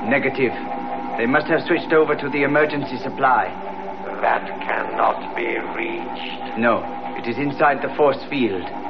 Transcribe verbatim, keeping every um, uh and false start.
Negative. They must have switched over to the emergency supply. That cannot be reached. No, it is inside the force field.